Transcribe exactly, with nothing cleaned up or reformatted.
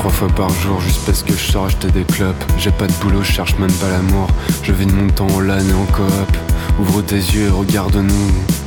trois fois par jour juste parce que je sors acheter des clopes. J'ai pas de boulot, je cherche même pas l'amour. Je vis de mon temps en LAN et en coop. Ouvre tes yeux et regarde-nous.